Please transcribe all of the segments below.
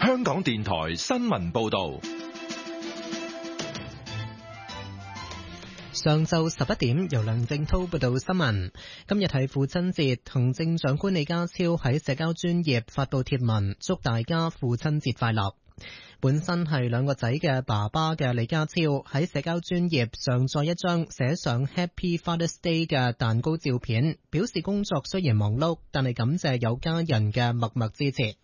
香港電台新聞報道。 上晝11點，由梁正濤報道新聞。今日係父親節，行政長官李家超喺社交專頁發布貼文，祝大家父親節快樂。本身係兩個仔嘅爸爸嘅李家超喺社交專頁上載一張寫上 Happy Father's Day 嘅蛋糕照片，表示工作雖然忙碌，但係感謝有家人嘅默默支持。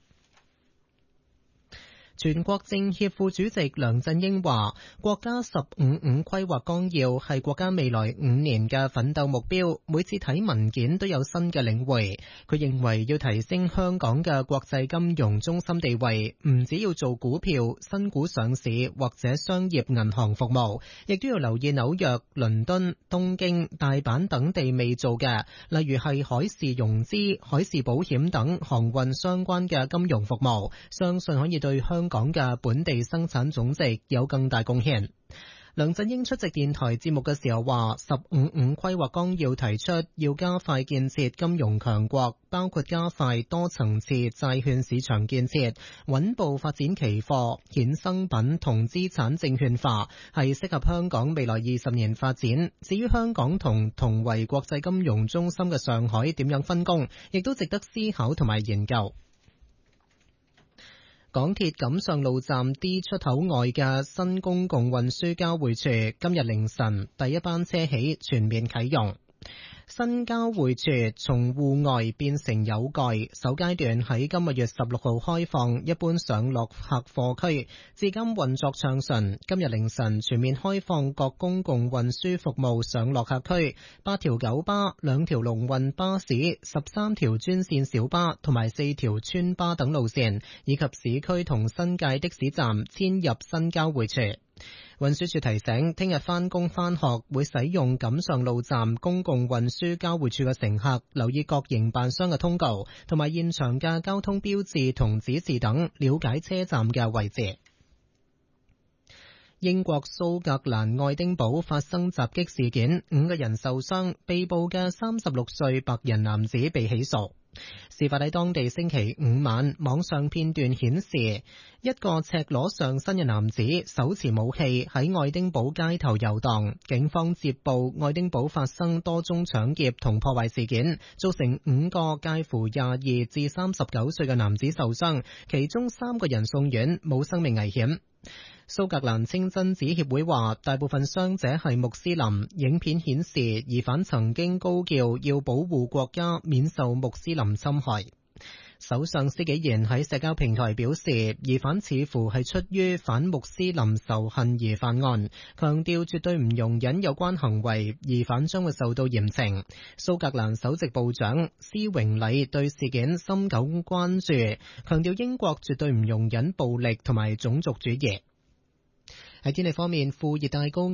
全國政協副主席梁振英話，國家15+5規劃綱要係國家未來5年嘅奮鬥目標，每次睇文件都有新嘅領會。佢認為要提升香港嘅國際金融中心地位，唔只要做股票、新股上市或者商業銀行服務，亦都要留意紐約、倫敦、東京、大阪等地未做嘅，例如係海事融資、海事保險等航運相關嘅金融服務，相信可以對香港嘅本地生產總值有更大貢獻。梁振英出席電台節目嘅時候話，15+5規劃綱要提出要加快建設金融強國，包括加快多層次債券市場建設，穩步發展期貨、衍生品同資產證券化，係適合香港未來20年發展。至於香港同為國際金融中心嘅上海點樣分工，亦都值得思考同埋研究。港鐵錦上路站 D 出口外嘅新公共運輸交匯處今日凌晨第一班車起全面啟用。新交匯處從戶外變成有蓋，首階段喺今個月16號開放一般上落客貨區，至今運作暢順。今日凌晨全面開放各公共運輸服務上落客區，8條九巴、2條龍運巴士、13條專線小巴同埋4條村巴等路線，以及市區同新界的士站遷入新交匯處。運輸署提醒，聽日返工返學會使用錦上路站公共運輸交匯處嘅乘客，留意各營辦商嘅通告同埋現場嘅交通標誌同指示等，了解車站嘅位置。英國蘇格蘭愛丁堡發生襲擊事件，5個人受傷，被捕嘅36歲白人男子被起訴。事發喺當地星期5晚，網上片段顯示一個赤裸上身嘅男子手持武器喺愛丁堡街頭遊蕩。警方接報愛丁堡發生多宗搶劫同破壞事件，造成5個介乎22至39歲嘅男子受傷，其中3個人送院，冇生命危險。蘇格蘭清真寺協會話，大部分傷者係穆斯林。影片顯示疑犯曾經高叫要保護國家免受穆斯林侵害。首相施紀賢喺社交平台表示，疑犯似乎係出於反穆斯林仇恨而犯案，強調絕對唔容忍有關行為，疑犯將會受到嚴懲。蘇格蘭首席部長施榮禮對事件深感關注，強調英國絕對唔容忍暴力同埋種族主義。喺天氣方面，副熱帶高